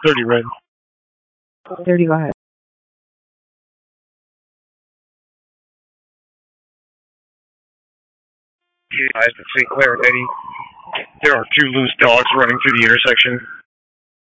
30 red. 30, go ahead. Eyes at St. Clair and Eddy. There are two loose dogs running through the intersection.